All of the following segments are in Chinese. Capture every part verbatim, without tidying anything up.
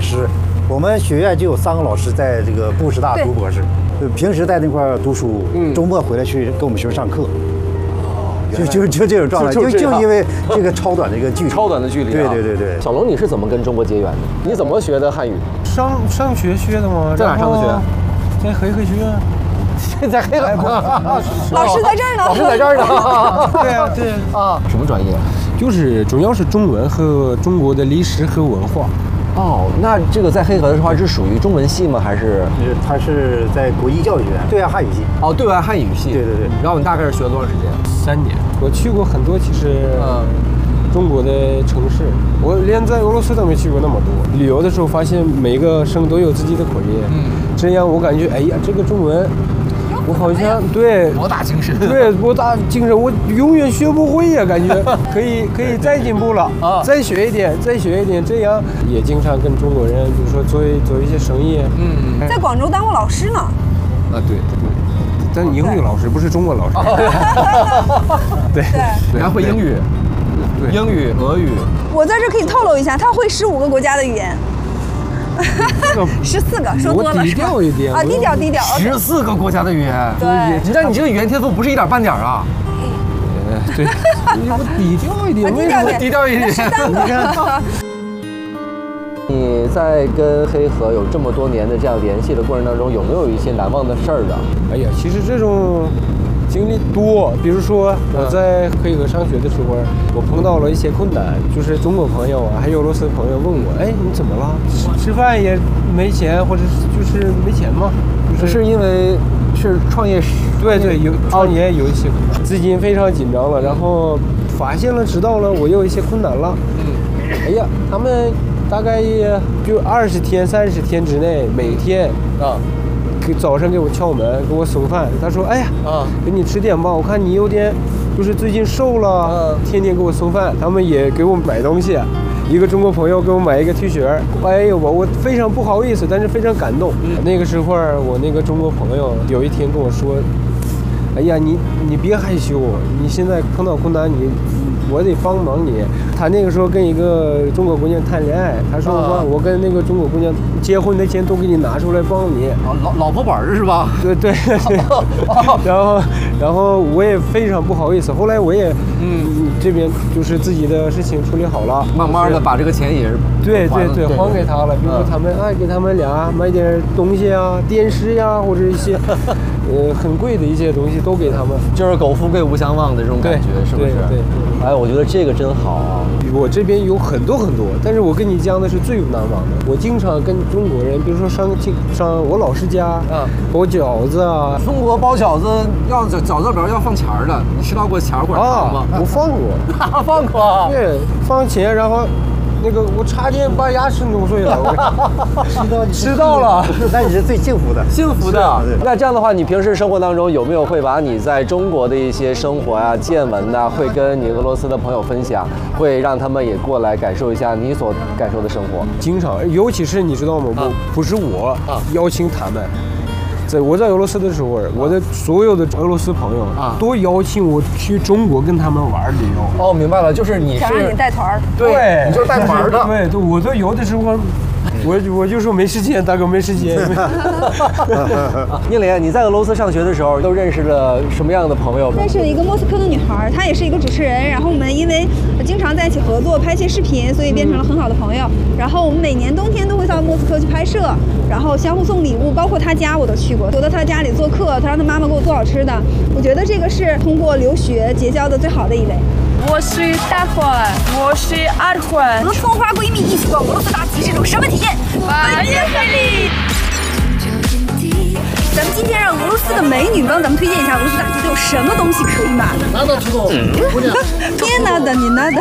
师，我们学院就有三个老师在这个布什大读博士，平时在那块读书，嗯、周末回来去给我们学生上课。就就就这种状态，就就因为这个超短的一个距离， 超短的距离。 对对对对。 小龙，你是怎么跟中国结缘的？你怎么学的汉语？ 上上学学的吗？ 在哪上的学？ 在黑黑学院。 在黑了。 老师在这儿呢。 老师在这儿呢。 对啊对啊。什么专业？ 就是主要是中文和中国的历史和文化。 哦，那这个在黑河的话是属于中文系吗？还是？ 它是在国际教育学院对外汉语系。 哦，对外汉语系。 对对对。 然后你大概是学了多长时间？ 三年。我去过很多，其实嗯，中国的城市，我连在俄罗斯都没去过那么多。旅游的时候发现每个省都有自己的口音，嗯，这样我感觉，哎呀，这个中文。我好像对博大精深， 对博大精深，我永远学不会呀，感觉可以可以再进步了啊，再学一点，再学一点，这样也经常跟中国人，比如说做做一些生意。 嗯，在广州当过老师呢。 啊，对对，但英语老师不是中国老师。对对，还会英语，对，英语、俄语。 我在这可以透露一下，他会十五个国家的语言。十四个，说多了。 低调一点啊，低调低调。 十四个国家的语言， 对， 你知道你这个语言天赋不是一点半点啊。 呃，对，你我低调一点， 低调一点， 低调一点。 你看， 你在跟黑河有这么多年的这样联系的过程当中，有没有一些难忘的事儿的？ 哎呀，其实这种。经历多，比如说我在黑河上学的时候，我碰到了一些困难，就是中国朋友啊，还有俄罗斯朋友问我，哎，你怎么了？吃吃饭也没钱，或者就是没钱吗？ 就是是因为是创业时， 对对，有创业有一些资金非常紧张了，然后发现了知道了我有一些困难了，嗯，哎呀，他们大概就二十天、三十天之内，每天啊。早上给我敲门，给我送饭。他说：“哎呀，啊，给你吃点吧，我看你有点，就是最近瘦了，嗯、天天给我送饭。他们也给我买东西，一个中国朋友给我买一个 T 恤。哎呦我我非常不好意思，但是非常感动。嗯、那个时候，我那个中国朋友有一天跟我说：‘哎呀，你你别害羞，你现在碰到困难，你我得帮忙你。’他那个时候跟一个中国姑娘谈恋爱，他说我、啊、我跟那个中国姑娘结婚的钱都给你拿出来帮你。 老老婆本儿是吧？ 对对对。然后然后我也非常不好意思，后来我也嗯这边就是自己的事情处理好了， 慢慢的把这个钱也是对对对还给他了。比如说他们哎给他们俩买点东西啊，电视呀、啊，或者一些呃很贵的一些东西都给他们， 就是苟富贵无相忘的这种感觉，是不是？ 对对。 哎，我觉得这个真好啊。 我这边有很多很多，但是我跟你讲的是最有难忘的。我经常跟中国人，比如说上上我老师家，啊，包饺子啊。 中国包饺子要饺饺子里边要放钱儿的，你吃到过钱或者糖吗？ 啊，我放过， 放过。 对，放钱，然后。那个我差点把牙齿弄碎了， 吃到吃到了， 那你是最幸福的， 幸福的。那这样的话，你平时生活当中有没有会把你在中国的一些生活啊、见闻呐，会跟你俄罗斯的朋友分享，会让他们也过来感受一下你所感受的生活？ 经常，尤其是你知道吗？我、啊、不是我、啊、邀请他们。在我在俄罗斯的时候，我的所有的俄罗斯朋友啊，都邀请我去中国跟他们玩旅游。 哦，明白了，就是你是想让你带团， 对，你就是带团的。 对，对，我都有的时候，我我就说没时间，大哥没时间。 宁莲，你在俄罗斯上学的时候，都认识了什么样的朋友？ 认识了一个莫斯科的女孩，她也是一个主持人，然后我们因为经常在一起合作拍一些视频，所以变成了很好的朋友。然后我们每年冬天都会到莫斯科去拍摄，然后相互送礼物，包括她家我都去过，我到她家里做客，她让她妈妈给我做好吃的。我觉得这个是通过留学结交的最好的一位。 我是大环，我是二环。 和葱花闺蜜一起逛俄罗斯大集是种什么体验？ 百年魅力。 咱们今天让俄罗斯的美女帮咱们推荐一下俄罗斯大集都有什么东西可以买。 拿到知道，姑娘。 别拿的，你拿的。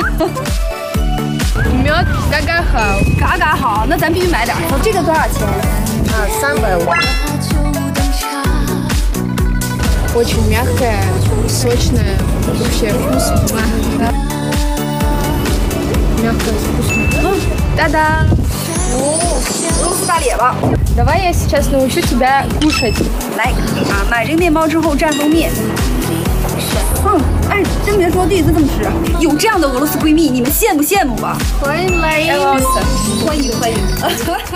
面嘎嘎好， 嘎嘎好，那咱必须买点。哦，这个多少钱？ 啊，三百五。Очень мягкая, сочная, вообще вкусная. Мягкая, вкусная. Та-да! О, 俄罗斯大列巴。 Давай я сейчас научу тебя кушать. 来啊，买这个面包之后蘸蜂蜜。嗯，哎，真别说，第一次这么吃。有这样的俄罗斯闺蜜，你们羡不羡慕吧？ 欢迎来， 欢迎欢迎。